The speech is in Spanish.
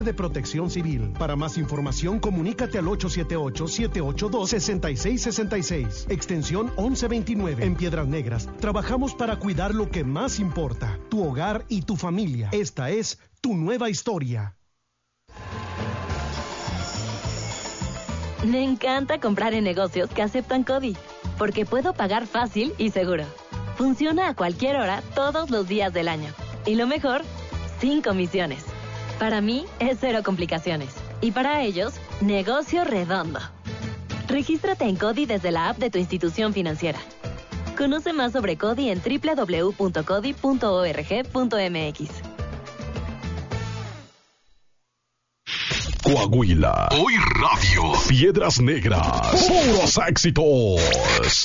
de Protección Civil. Para más información, comunícate al 878-782-6666, extensión 1129. En Piedras Negras, trabajamos para cuidar lo que más importa, tu hogar y tu familia. Esta es tu nueva historia. Me encanta comprar en negocios que aceptan CODI, porque puedo pagar fácil y seguro. Funciona a cualquier hora, todos los días del año. Y lo mejor, sin comisiones. Para mí, es cero complicaciones. Y para ellos, negocio redondo. Regístrate en CODI desde la app de tu institución financiera. Conoce más sobre CODI en www.codi.org.mx. Coahuila. Hoy Radio. Piedras Negras. Puros éxitos.